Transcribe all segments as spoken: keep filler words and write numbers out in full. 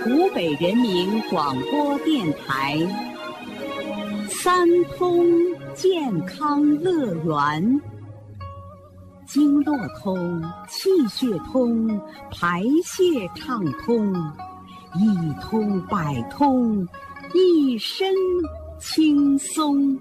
湖北人民广播电台三通健康乐园，经络通，气血通，排泄畅通，一通百通，一身轻松。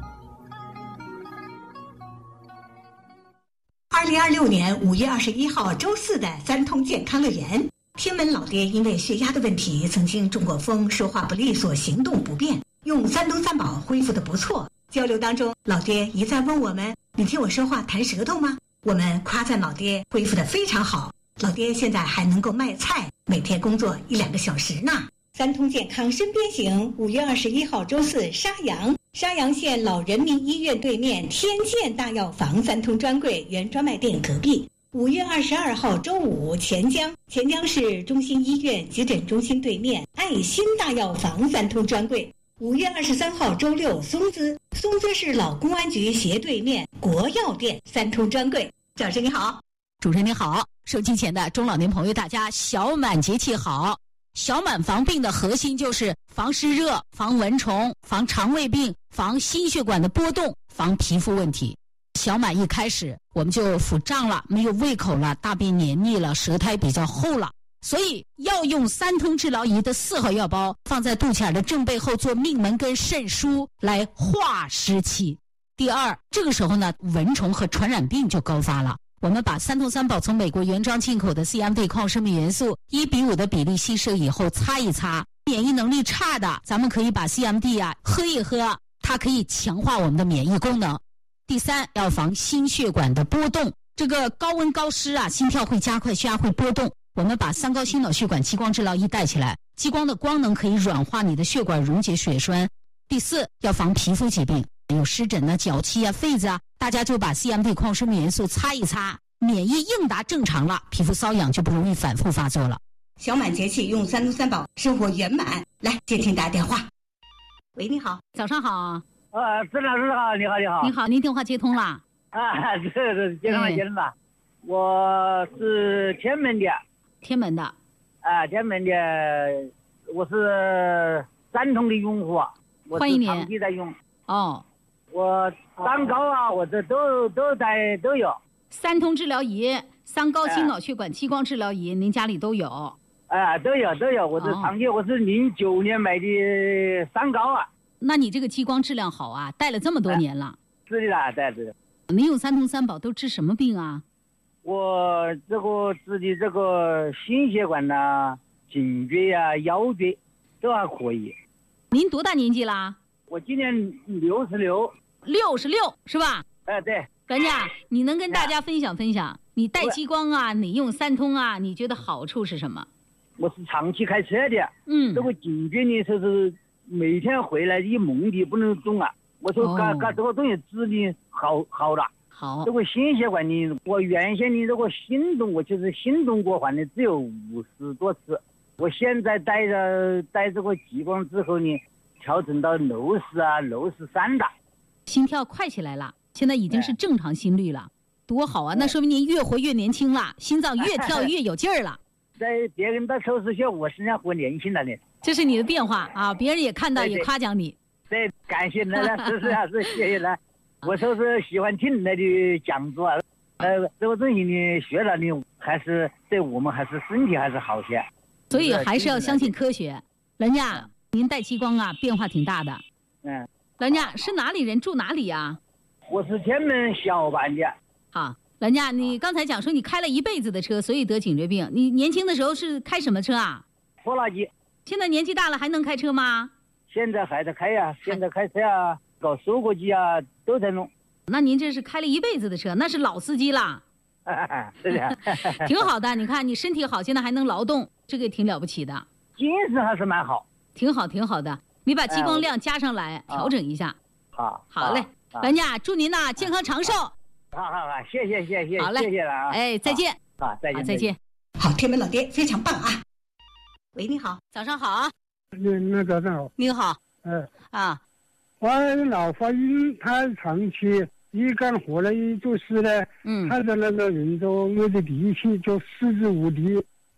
二零二六年五月二十一号周四的三通健康乐园，天门老爹因为血压的问题曾经中过风，说话不利索，行动不便，用三通三宝恢复的不错。交流当中，老爹一再问我们：你听我说话弹舌头吗？我们夸赞老爹恢复的非常好。老爹现在还能够卖菜，每天工作一两个小时呢。三通健康身边行，五月二十一号周四沙阳。沙阳县老人民医院对面天健大药房三通专柜原专卖店隔壁。五月二十二号周五钱江，钱江市中心医院急诊中心对面爱心大药房三通专柜。五月二十三号周六松滋，松滋市老公安局斜对面国药店三通专柜。早晨你好。 主持人你好，收机前的中老年朋友大家小满节气好。小满防病的核心就是防湿热、防蚊虫、防肠胃病、防心血管的波动、防皮肤问题。小满一开始我们就腹胀了，没有胃口了，大便黏腻了，舌苔比较厚了，所以要用三通治疗仪的四号药包放在肚脐眼的正背后做命门跟肾腧来化湿气。第二，这个时候呢，蚊虫和传染病就高发了。我们把三通三宝从美国原装进口的 C M D 抗生命元素一比五的比例稀释以后擦一擦，免疫能力差的咱们可以把 C M D 啊喝一喝，它可以强化我们的免疫功能。第三，要防心血管的波动，这个高温高湿啊，心跳会加快，血压会波动。我们把三高心脑血管激光治疗仪带起来，激光的光能可以软化你的血管，溶解血栓。第四，要防皮肤疾病，有湿疹啊、脚气啊、痱子啊，大家就把 C M D 抗生命元素擦一擦，免疫应答正常了，皮肤瘙痒就不容易反复发作了。 小满节气用三通三宝，生活圆满。来接听大家电话。喂，你好。 早上好。 啊，郑老师好，你好，你好。 你好，您电话接通了。 啊，这是接通了，接通了。我是天门的。 天门的。 啊，天门的，我是三通的用户， 欢迎你。 长期在用。 哦。 我三高啊，我这都都在都有。 三通治疗仪、三高心脑血管激光治疗仪，您家里都有？ 啊，都有都有。我这长期，我是零九年买的三高啊。 那你这个激光质量好啊，戴了这么多年了。 是的啦，戴着。 您用三通三宝都治什么病啊？ 我这个治的这个心血管呐、啊、颈椎啊、腰椎都还可以。 您多大年纪啦？ 我今年六十六。 六十六是吧？ 哎，对。 专家，你能跟大家分享分享，你戴激光啊，你用三通啊，你觉得好处是什么？ 我是长期开车的， 嗯， 这个颈椎呢，就是每天回来一梦的不能动啊。我说干干、哦、这个东西治的好好了。 好。 这个心血管呢，我原先的这个心动，我就是心动过患的只有五十多次，我现在戴着戴这个激光之后呢，调整到六十啊、六十三的。 心跳快起来了。现在已经是正常心率了，多好啊！那说明您越活越年轻了，心脏越跳越有劲儿了。 在别人的手势下，我身上活年轻了呢。 这是你的变化啊！别人也看到，也夸奖你。 对，感谢那那是是啊是，谢谢了。我就是喜欢听那的讲座，呃，这个东西呢学了呢，还是对我们还是身体还是好些。 所以还是要相信科学。人家您戴激光啊，变化挺大的。 嗯。 人家是哪里人，住哪里呀？ 我是天门小板的。 好，人家你刚才讲说你开了一辈子的车，所以得颈椎病。你年轻的时候是开什么车啊？ 拖拉机。 现在年纪大了还能开车吗？ 现在还在开呀、啊，现在开车啊，搞收割机啊，都在弄。 那您这是开了一辈子的车，那是老司机啦。 是的。 挺好的，你看你身体好，现在还能劳动，这个挺了不起的。 精神还是蛮好。 挺好，挺好的。你把激光量加上来，哎、调整一下。 好。 好嘞。人家祝您呐健康长寿。 好好好，谢谢谢谢， 好嘞， 谢谢了啊！ 哎，再见。 好，再见， 再见。 好，天门老爹非常棒啊！喂，你好， 早上好啊。 那那早上好。 你好。 嗯、 呃、啊， 我老发音，他长期一干活了，做事呢， 嗯， 他的那个人都没得力气，就四肢无力，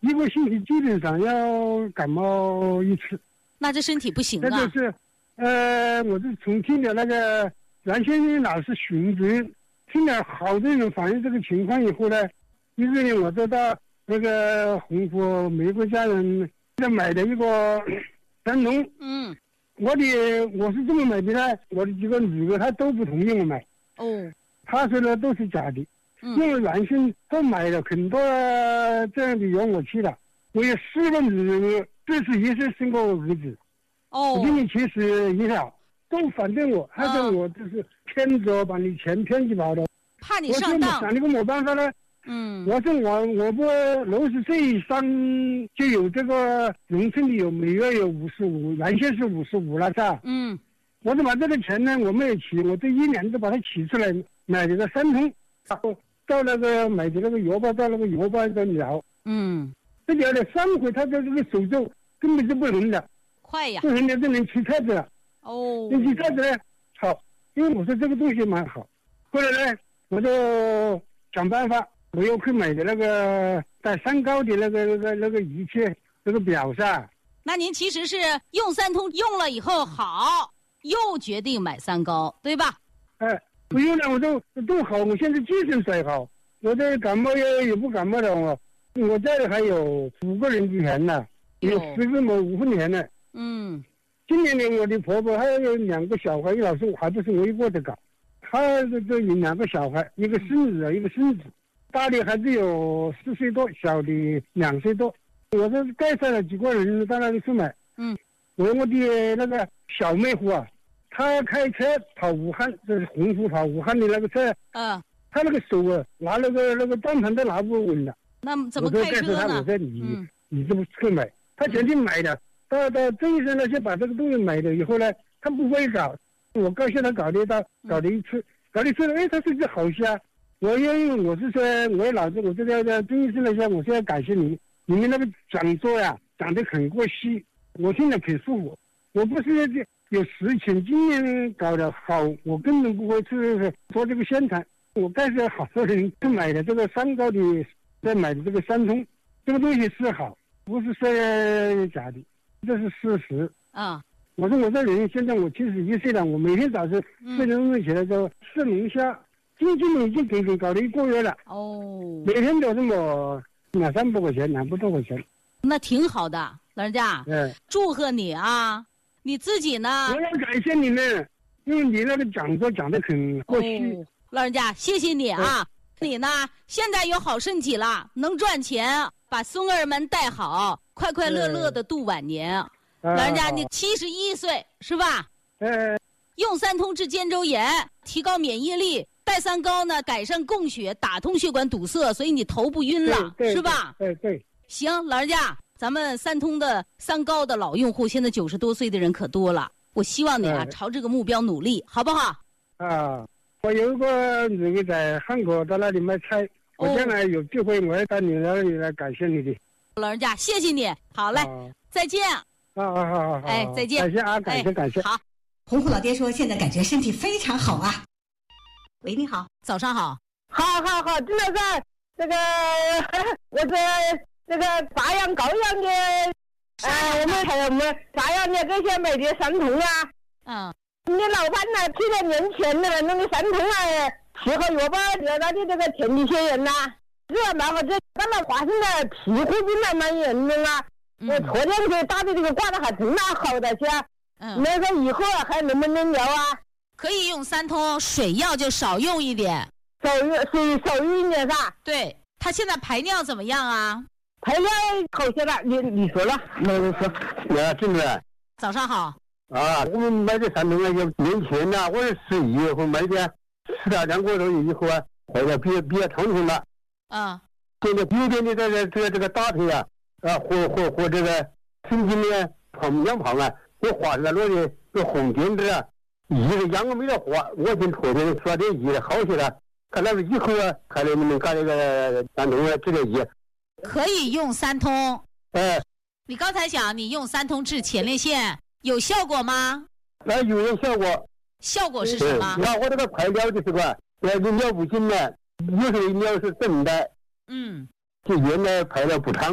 一个星期基本上要感冒一次。 那这身体不行这啊。 就是，呃，我是重庆的那个原先老是巡诊，听了好多人反映这个情况以后呢，于是呢，我就到那个红福美国家人在买的一个三农。 嗯。 我的我是这么买的呢，我的几个女儿她都不同意我买。 哦。 她说呢都是假的。 嗯。 因为原先都买了很多这样的药我去了，我有四个女儿，这次也是生个儿子。 哦。 我今年七十一了，都反对我，他说我就是骗子，把你钱骗去跑的。 怕你上当。 我说我想那个没办法了。 嗯。 我说我我不六十岁以上就有这个农村里有每月有五十五，原先是五十五了噻。 嗯。 我就把这个钱呢我没有取，我这一年都把它取出来买了个三通，然后到那个买的那个药包，到那个药包在聊。 嗯。 这聊了三回，他的这个手就根本就不能的。 快呀！ 不能的就能吃菜子了。 哦。 能吃菜子呢，好，因为我说这个东西蛮好。后来呢，我就想办法，我又去买的那个带三高的那个那个那个仪器，那个表噻。 那您其实是用三通用了以后好，又决定买三高，对吧？ 哎，不用了，我都都好，我现在精神才好。我这感冒也也不感冒了，我我家里还有五个人的钱呢，有十个么五分钱呢。 嗯。 今年呢，我的婆婆还有两个小孩，老师还不是我一个的搞，她这这有两个小孩，一个孙子，一个孙子，大的孩子有四岁多，小的两岁多。我说带上了几个人到那里去买。 嗯。 我我的那个小妹夫啊，他开车跑武汉，就是洪福跑武汉的那个车。 嗯。 他那个手啊，拿那个那个转盘都拿不稳了。 那怎么开车呢？ 我说你、嗯、你这不去买？他前去买的。到到这一生呢，就把这个东西买了以后呢，他不会搞，我高兴他搞了一道，搞了一次，搞了一次，哎，他说这好虾。我因为我是说，我老子我这个在中医生来说，我是要感谢你，你们那个讲座呀讲得很过细，我听了很舒服。我不是有实情经验搞得好，我根本不会去做这个宣传。我带着好多人去买的这个三高的，在买的这个三通，这个东西是好，不是说假的。这是事实啊！ 我说我这人现在我七十一岁了，我每天早上四点钟起来就吃龙虾，今今已经整整搞了一个月了。 哦， 每天都这么两三百块钱，两百多块钱， 那挺好的，老人家。 嗯， 祝贺你啊！你自己呢？ 我要感谢你们，因为你那个讲座讲得很过细。 哦，老人家，谢谢你啊！嗯、你呢？现在有好身体了，能赚钱，把孙儿们带好。快快乐乐的度晚年，嗯、老人家，你七十一岁是吧？ 呃， 用三通治肩周炎，提高免疫力；带三高呢，改善供血，打通血管堵塞，所以你头不晕了，是吧？ 对 对, 对。 行，老人家，咱们三通的三高的老用户，现在九十多岁的人可多了。我希望你啊，嗯、朝这个目标努力，好不好？ 啊，我有一个女儿在韩国，到那里卖菜，我将来有机会，我要到你那里来感谢你的。 老人家，谢谢你，好嘞，啊、再见。 啊好好好， 哎，再见。 感谢啊，感谢、哎、感谢。 好， 洪福老爹说现在感觉身体非常好啊。喂，你好， 早上好。 好好好，这个这个我这这个发扬高扬的，呃，我们还有我们发扬的这些美的三通啊。 嗯。 你老板呢，几多年前的那个三通啊，适合药包得到的这个前列腺炎呐。这麻烦这刚才发生的皮肤病还蛮严重啊！嗯、我昨天给打的这个挂的还真蛮好的，些。嗯。那个以后还能不能聊啊？ 可以用三通，水药就少用一点。 少用水少用一点是吧？ 对，他现在排尿怎么样啊？ 排尿好些了，你你说了，那我说， 啊，真的。 早上好。 啊，我们买的三通啊，就年前呢，我是十一月份买的，吃了两个多月以后啊，后来比较比较畅通了。 啊， 现在有点的这个这个这个大腿啊，啊和和和这个神经呢旁两旁啊，我画出来了的这红点子啊，一个痒我没得画，我先昨天刷点药好些了，看那个以后啊，看能不能搞这个三通啊治疗药。 可以用三通。 哎， 你刚才讲你用三通治前列腺有效果吗？ 那有点效果。 效果是什么？ 那我这个快尿的时候啊，呃，你尿不尽呢。有时候尿是正的， 嗯， 就原来排了不畅了，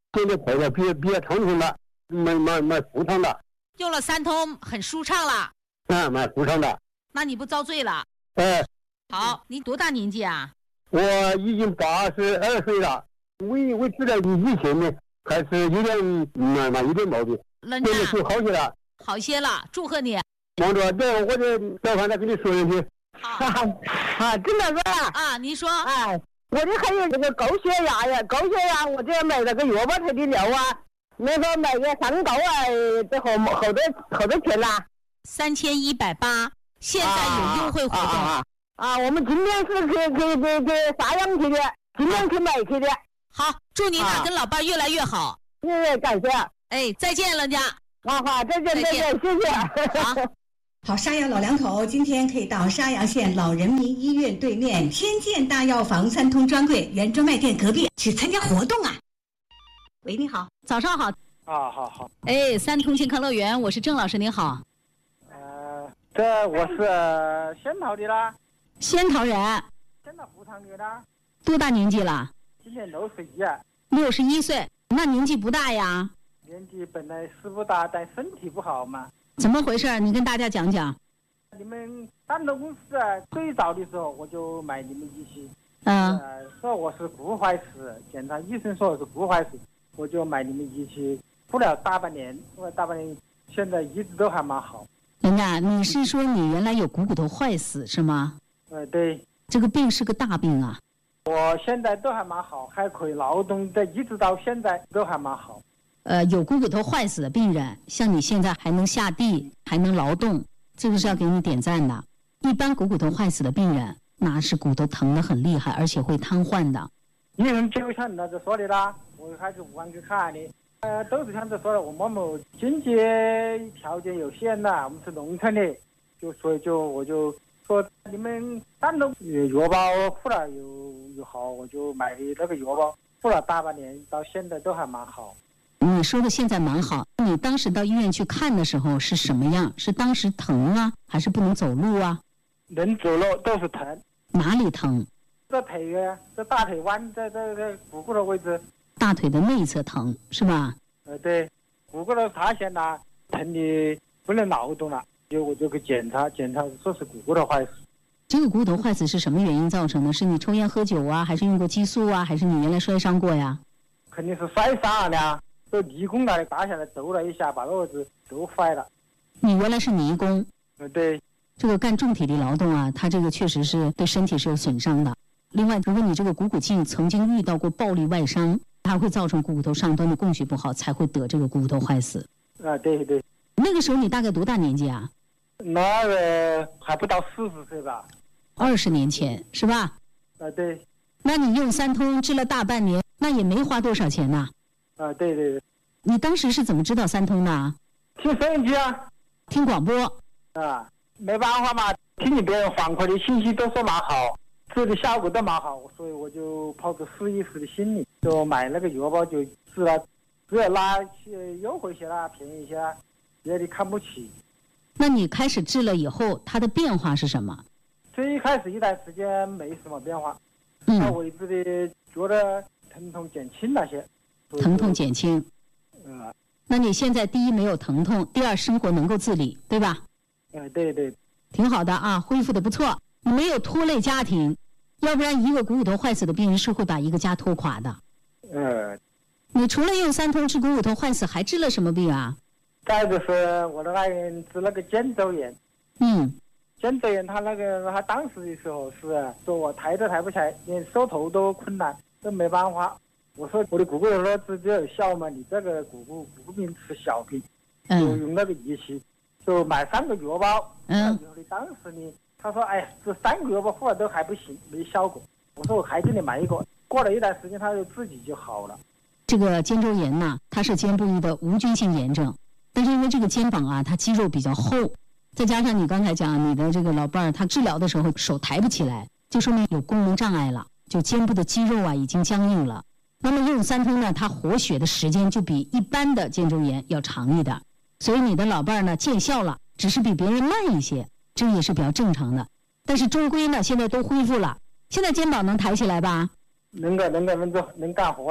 现在跑的比比较通顺了，蛮蛮蛮舒畅的。 用了三通很舒畅了。 啊，蛮舒畅的。 那你不遭罪了？ 哎。 好，你多大年纪啊？ 我已经八十二岁了。我我治疗以前呢，还是有点嘛嘛有点毛病，现在就好些了。 好些了，祝贺你。 王主，对，我这小范再跟你说一句。 好。 啊，真的是吧？ 啊，你说。 哎，我这还有那个高血压呀，高血压我这买那个药吧才的疗啊，那个买个三高啊，这好好多好多钱啦。 三千一百八，现在有优惠活动。啊啊啊啊，我们今天是去去去去沙洋去的，今天去买去的。 好，祝您俩跟老伴越来越好。 谢谢，感谢。 哎，再见，人家。 好好，再见，再见，谢谢。 好， 好，沙阳老两口今天可以到沙阳县老人民医院对面天健大药房三通专柜原专卖店隔壁去参加活动啊。喂，你好， 早上好。 啊，好好。 哎，三通健康乐园，我是郑老师，您好。 呃，这我是仙桃的啦。 仙桃人， 仙桃湖塘的啦。 多大年纪了？ 今年六十一。 六十一岁，那年纪不大呀？ 年纪本来是不大，但身体不好嘛。 怎么回事？你跟大家讲讲。 你们丹东公司啊，最早的时候我就买你们仪器。 嗯。 呃，说我是骨坏死，检查医生说我是骨坏死，我就买你们仪器，敷了大半年，敷了大半年，现在一直都还蛮好。 人家，你是说你原来有股骨头坏死是吗？ 呃，对， 这个病是个大病啊。 我现在都还蛮好，还可以劳动的，一直到现在都还蛮好。 呃，有股骨头坏死的病人，像你现在还能下地，还能劳动，这个是要给你点赞的。一般股骨头坏死的病人，那是骨头疼得很厉害，而且会瘫痪的。 医生就像那个说的啦，我还是不敢去看的。呃，都是像这说的，我们某经济条件有限呐，我们是农村的，就所以就我就。说你们丹东药包敷了有有好，我就买的那个药包敷了大半年，到现在都还蛮好。 你说的现在蛮好，你当时到医院去看的时候是什么样？是当时疼啊，还是不能走路啊？ 能走路都是疼。 哪里疼？ 这腿啊，这大腿弯在这个股骨头位置。 大腿的内侧疼是吧？ 呃，对，股骨头塌陷了，疼的不能劳动了。就我就去检查，检查说是股骨头坏死。 这个股骨头坏死是什么原因造成的？是你抽烟喝酒啊，还是用过激素啊，还是你原来摔伤过呀？ 肯定是摔伤了呀，就泥工那里打下来抖了一下，把肉子都坏了。 你原来是泥工？ 呃，对。 这个干重体力劳动啊，它这个确实是对身体是有损伤的。另外，如果你这个股骨颈曾经遇到过暴力外伤，它会造成股骨头上端的供血不好，才会得这个股骨头坏死。 啊，对对。 那个时候你大概多大年纪啊？ 那个还不到四十岁吧， 二十年前是吧？ 啊，对。 那你用三通治了大半年，那也没花多少钱呐。 啊，对对对。 你当时是怎么知道三通的？ 听收音机啊， 听广播。 啊，没办法嘛，听你别人反馈的信息都说蛮好，治的效果都蛮好，所以我就抱着试一试的心理，就买那个药包就治了，只要拉些优惠些啦，便宜些啦，别的看不起。 那你开始治了以后，它的变化是什么？ 最一开始一段时间没什么变化， 嗯， 到为止的觉得疼痛减轻那些。 疼痛减轻。 嗯。 那你现在第一没有疼痛，第二生活能够自理，对吧？ 嗯，对对。 挺好的啊，恢复的不错，你没有拖累家庭，要不然一个股骨头坏死的病人是会把一个家拖垮的。 嗯。 你除了用三通治股骨头坏死，还治了什么病啊？ 再就是我的爱人治那个肩周炎。 嗯。 肩周炎他那个他当时的时候是说我抬都抬不起来，连手头都困难，都没办法。我说我的股骨头说只有效嘛，你这个股骨骨病是小病， 嗯， 就用那个仪器，就买三个药包。 嗯。 以后的当时呢，他说哎呀，这三个药包敷了都还不行，没效果。我说我还给你买一个。过了一段时间，他就自己就好了。 这个肩周炎呢，它是肩部一的无菌性炎症。但是因为这个肩膀啊，它肌肉比较厚，再加上你刚才讲你的这个老伴儿，他治疗的时候手抬不起来，就说明有功能障碍了，就肩部的肌肉啊已经僵硬了。那么用三通呢，它活血的时间就比一般的肩周炎要长一点，所以你的老伴儿呢见效了，只是比别人慢一些，这也是比较正常的。但是终归呢，现在都恢复了，现在肩膀能抬起来吧？ 能够能够能够能干活了。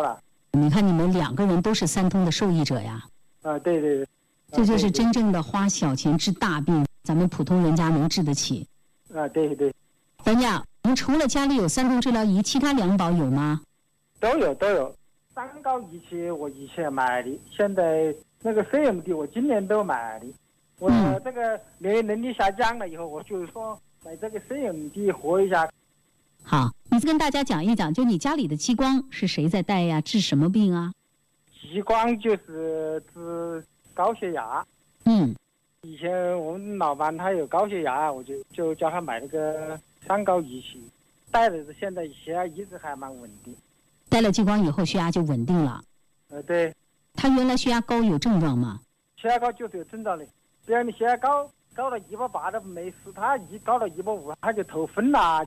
你看你们两个人都是三通的受益者呀。 啊，对对对。 这就是真正的花小钱治大病，咱们普通人家能治得起。 啊，对对。 咱家，您除了家里有三通治疗仪，其他两宝有吗？ 都有都有。三高仪器我以前买的，现在那个 C M D 我今年都买的。我这个免疫能力下降了以后，我就说买这个 C M D 活一下。 好，你跟大家讲一讲，就你家里的激光是谁在带呀？治什么病啊？ 激光就是治高血压。 嗯。 以前我们老板他有高血压，我就就叫他买那个三高仪器，带的现在血压一直还蛮稳定。 带了激光以后，血压就稳定了。 呃，对。 他原来血压高有症状吗？ 血压高就是有症状的，只要你血压高高到一百八都没事，他一高到一百五他就头昏啦，